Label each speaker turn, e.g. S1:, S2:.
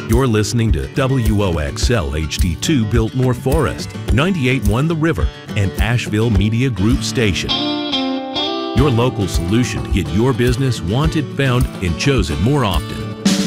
S1: You're listening to WOXL HD2 Biltmore Forest, 98.1 The River, and Asheville Media Group Station. Your local solution to get your business wanted, found, and chosen more often.